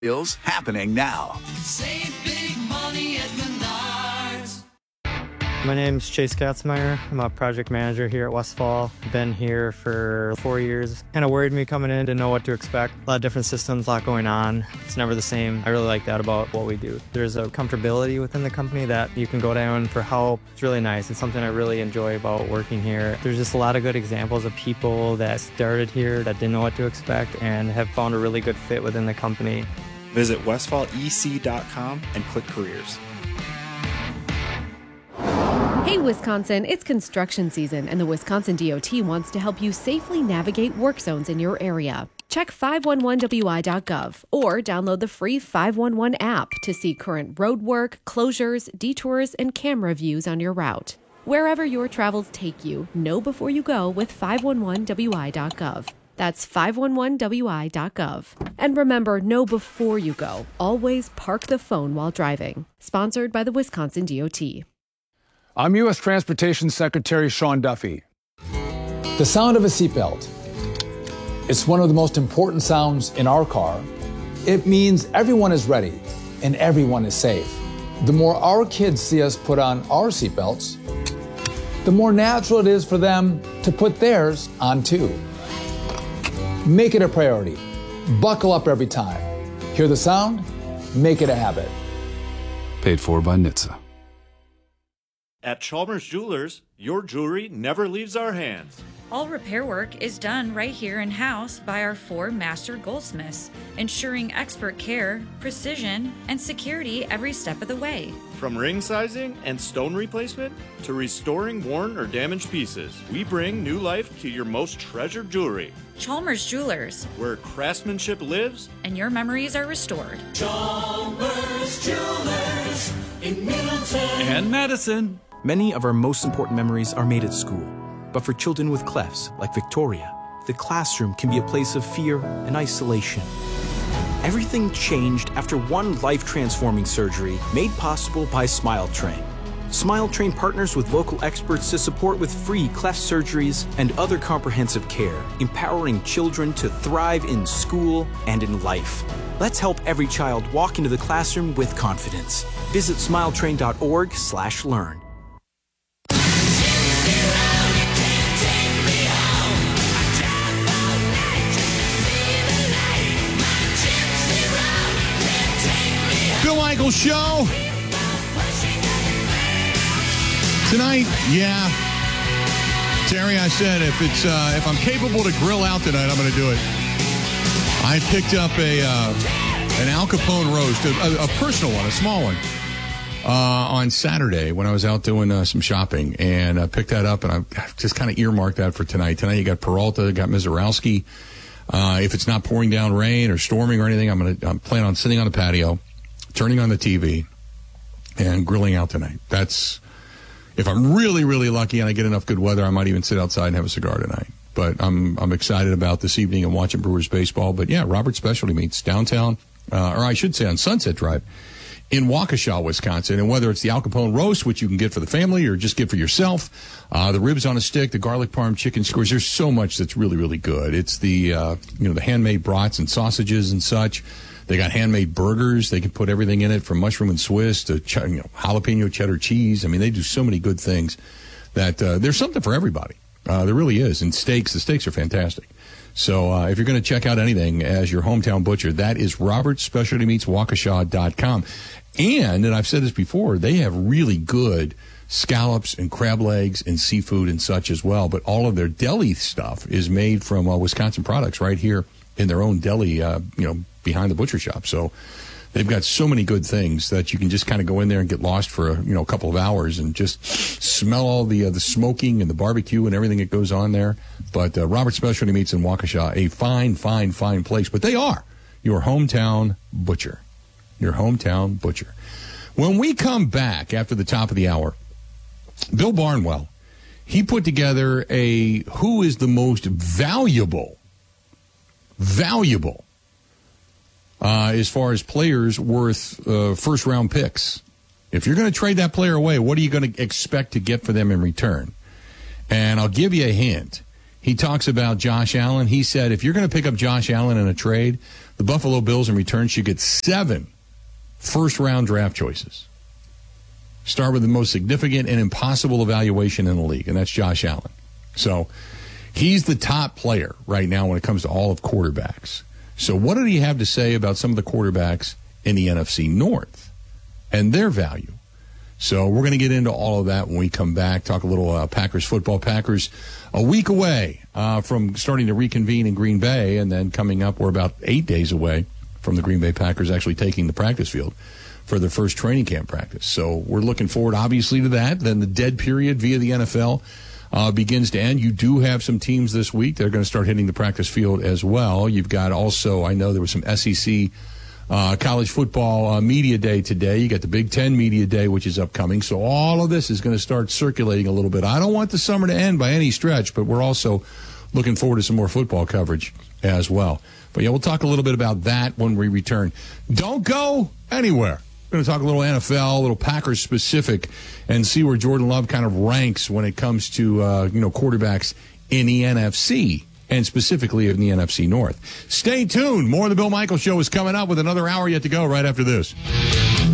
Deals happening now. Save big money at Menards. My name's Chase Katzmeyer. I'm a project manager here at Westfall. Been here for 4 years. Kind of worried me coming in, didn't know what to expect. A lot of different systems, a lot going on. It's never the same. I really like that about what we do. There's a comfortability within the company that you can go down for help. It's really nice. It's something I really enjoy about working here. There's just a lot of good examples of people that started here that didn't know what to expect and have found a really good fit within the company. Visit westfallec.com and click careers. Hey, Wisconsin, it's construction season, and the Wisconsin DOT wants to help you safely navigate work zones in your area. Check 511wi.gov or download the free 511 app to see current road work, closures, detours, and camera views on your route. Wherever your travels take you, know before you go with 511wi.gov. That's 511wi.gov. And remember, know before you go. Always park the phone while driving. Sponsored by the Wisconsin DOT. I'm U.S. Transportation Secretary Sean Duffy. The sound of a seatbelt. It's one of the most important sounds in our car. It means everyone is ready and everyone is safe. The more our kids see us put on our seatbelts, the more natural it is for them to put theirs on too. Make it a priority. Buckle up every time. Hear the sound? Make it a habit. Paid for by NHTSA. At Chalmers Jewelers, your jewelry never leaves our hands. All repair work is done right here in-house by our 4 master goldsmiths, ensuring expert care, precision, and security every step of the way. From ring sizing and stone replacement to restoring worn or damaged pieces, we bring new life to your most treasured jewelry. Chalmers Jewelers, where craftsmanship lives and your memories are restored. Chalmers Jewelers in Middleton and Madison. Many of our most important memories are made at school. But for children with clefts, like Victoria, the classroom can be a place of fear and isolation. Everything changed after one life-transforming surgery made possible by SmileTrain. SmileTrain partners with local experts to support with free cleft surgeries and other comprehensive care, empowering children to thrive in school and in life. Let's help every child walk into the classroom with confidence. Visit smiletrain.org/learn. Bill Michaels Show. Tonight, yeah. Terry, I said if I'm capable to grill out tonight, I'm going to do it. I picked up an Al Capone roast, a personal one, a small one, on Saturday when I was out doing some shopping, and I picked that up, and I just kind of earmarked that for tonight. Tonight you got Peralta, you got Mizorowski. If it's not pouring down rain or storming or anything, I'm planning on sitting on the patio, turning on the TV, and grilling out tonight. That's, if I'm really, really lucky and I get enough good weather, I might even sit outside and have a cigar tonight. But I'm excited about this evening and watching Brewers baseball. But yeah, Robert's Specialty Meats downtown, or I should say on Sunset Drive in Waukesha, Wisconsin. And whether it's the Al Capone roast, which you can get for the family or just get for yourself, the ribs on a stick, the garlic parm chicken skewers, there's so much that's really, really good. It's the the handmade brats and sausages and such. They got handmade burgers. They can put everything in it from mushroom and Swiss to jalapeno cheddar cheese. I mean, they do so many good things that there's something for everybody. There really is. And steaks, the steaks are fantastic. So if you're going to check out anything as your hometown butcher, that is Robert's Specialty Meats, Waukesha.com. And I've said this before, they have really good scallops and crab legs and seafood and such as well. But all of their deli stuff is made from Wisconsin products right here in their own deli, behind the butcher shop. So they've got so many good things that you can just kind of go in there and get lost for a couple of hours and just smell all the smoking and the barbecue and everything that goes on there. But Robert's Specialty Meats in Waukesha, a fine, fine, fine place. But they are your hometown butcher. Your hometown butcher. When we come back after the top of the hour, Bill Barnwell, he put together a who is the most valuable as far as players worth first-round picks. If you're going to trade that player away, what are you going to expect to get for them in return? And I'll give you a hint. He talks about Josh Allen. He said if you're going to pick up Josh Allen in a trade, The Buffalo Bills in return should get 7 first-round draft choices. Start with the most significant and impossible evaluation in the league, and that's Josh Allen. So he's the top player right now when it comes to all of quarterbacks. So what did he have to say about some of the quarterbacks in the NFC North and their value? So we're going to get into all of that when we come back, talk a little Packers football. Packers a week away from starting to reconvene in Green Bay, and then coming up, we're about 8 days away from the Green Bay Packers actually taking the practice field for their first training camp practice. So we're looking forward, obviously, to that. Then the dead period via the NFL begins to end. You do have some teams this week that are going to start hitting the practice field as well. You've got also, I know there was some SEC college football media day today. You got the Big Ten media day, which is upcoming. So all of this is going to start circulating a little bit. I don't want the summer to end by any stretch, but we're also looking forward to some more football coverage as well. But yeah, we'll talk a little bit about that when we return. Don't go anywhere. We're going to talk a little NFL, a little Packers specific, and see where Jordan Love kind of ranks when it comes to quarterbacks in the NFC, and specifically in the NFC North. Stay tuned. More of the Bill Michaels Show is coming up with another hour yet to go right after this.